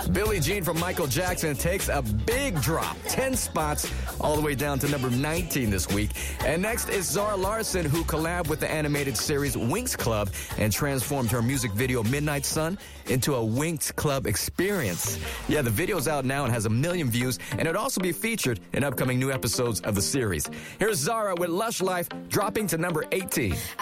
Billie Jean from Michael Jackson takes a big drop, 10 spots, all the way down to number 19 this week. And next is Zara Larsson, who collabed with the animated series Winx Club and transformed her music video Midnight Sun into a Winx Club experience. Yeah, the video's out now and has 1 million views, and it'll also be featured in upcoming new episodes of the series. Here's Zara with Lush Life, dropping to number 18.